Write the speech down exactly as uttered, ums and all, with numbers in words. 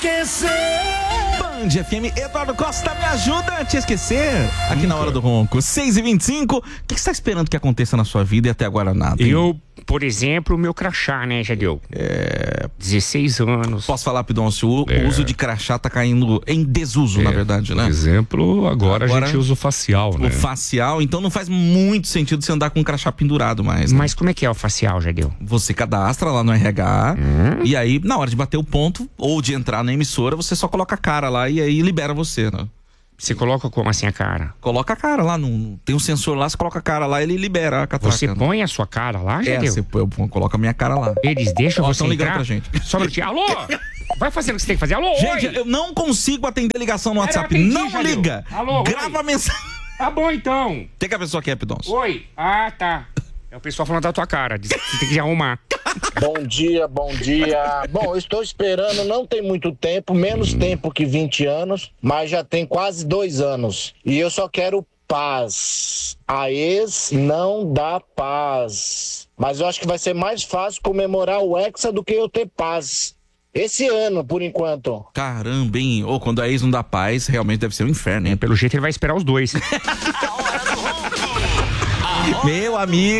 esquecer. Band F M, Eduardo Costa, me ajuda a te esquecer. Aqui na Hora do Ronco, seis e vinte e cinco. O que você está esperando que aconteça na sua vida e até agora nada? Hein? Eu, por exemplo, o meu crachá, né, Jadeu? É... dezesseis anos. Posso falar, Pidoncio? O É. uso de crachá tá caindo em desuso, É, na verdade, né? Por exemplo, agora, Agora, a gente usa o facial, né? O facial, então não faz muito sentido você andar com um crachá pendurado mais, né? Mas como é que é o facial, Jadeu? Você cadastra lá no R H Hum? e aí, na hora de bater o ponto ou de entrar na emissora, você só coloca a cara lá e aí libera você, né? Você coloca como assim a cara? Coloca a cara lá, no, tem um sensor lá, você coloca a cara lá e ele libera a catraca. Você põe a sua cara lá, É, Jadeu? você põe, eu ponho- coloca a minha cara lá. Eles deixam Ó, você tão ligando entrar? pra gente. Só um minutinho. Alô? Vai fazendo o que você tem que fazer. Alô, Gente, oi? eu não consigo atender ligação no Pera, WhatsApp. atendi, Não Jadeu. liga. Alô, Grava oi? a mensagem. Tá bom, então. O que, que a pessoa quer, Pidoncio? Oi. Ah, tá. É o pessoal falando da tua cara. Diz que você tem que arrumar. Bom dia, bom dia. Bom, eu estou esperando, não tem muito tempo, menos tempo que vinte anos, mas já tem quase dois anos. E eu só quero paz. A ex não dá paz. Mas eu acho que vai ser mais fácil comemorar o Hexa do que eu ter paz. Esse ano, por enquanto. Caramba, hein? Ou quando a ex não dá paz, realmente deve ser um inferno, hein? Pelo jeito ele vai esperar os dois. Meu amigo.